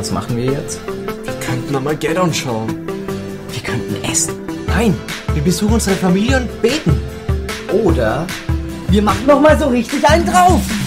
Was machen wir jetzt? Wir könnten Armageddon schauen. Wir könnten essen. Nein, wir besuchen unsere Familie und beten. Oder wir machen noch mal so richtig einen drauf.